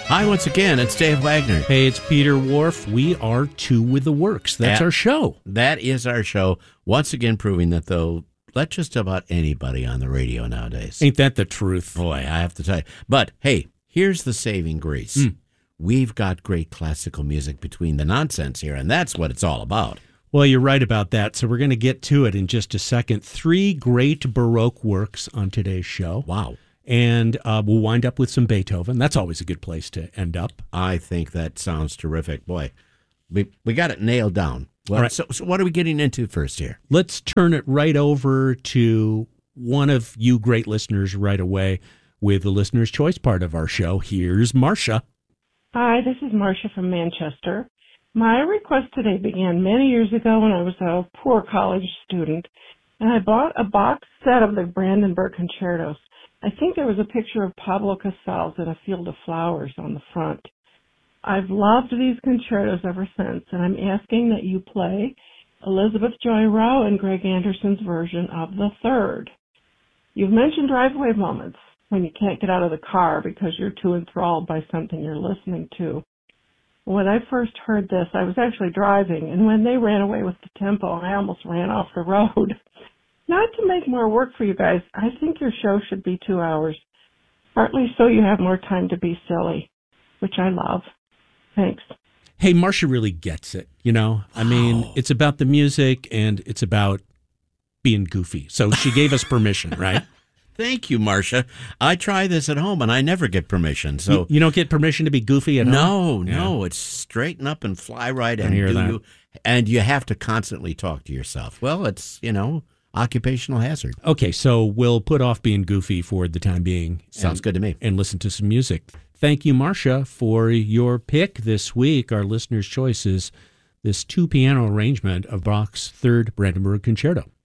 Hi, once again, it's Dave Wagner. Hey, it's Peter Wharf. We are Two with the Works. That's our show. That is our show. Once again, proving that they'll let just about anybody on the radio nowadays. Ain't that the truth? Boy, I have to tell you. But, hey, here's the saving grace. We've got great classical music between the nonsense here, and that's what it's all about. Well, you're right about that. So we're going to get to it in just a second. 3 great Baroque works on today's show. Wow. And we'll wind up with some Beethoven. That's always a good place to end up. I think that sounds terrific. Boy, we got it nailed down. Well, All right. So what are we getting into first here? Let's turn it right over to one of you great listeners right away with the listener's choice part of our show. Here's Marcia. Hi, this is Marcia from Manchester. My request today began many years ago when I was a poor college student, and I bought a box set of the Brandenburg Concertos. I think there was a picture of Pablo Casals in a field of flowers on the front. I've loved these concertos ever since, and I'm asking that you play Elizabeth Joy Rowe and Greg Anderson's version of the third. You've mentioned driveway moments when you can't get out of the car because you're too enthralled by something you're listening to. When I first heard this, I was actually driving, and when they ran away with the tempo, I almost ran off the road. Not to make more work for you guys, I think your show should be 2 hours, partly so you have more time to be silly, which I love. Thanks. Hey, Marcia really gets it, you know? I mean, it's about the music and it's about being goofy. So she gave us permission, right? Thank you, Marcia. I try this at home, and I never get permission. So You don't get permission to be goofy at home? No, it's straighten up and fly right I and hear that. and you have to constantly talk to yourself. Well, it's, occupational hazard. Okay, so we'll put off being goofy for the time being. Sounds good to me. And listen to some music. Thank you, Marcia, for your pick this week. Our listener's choice is this 2-piano arrangement of Bach's Third Brandenburg Concerto.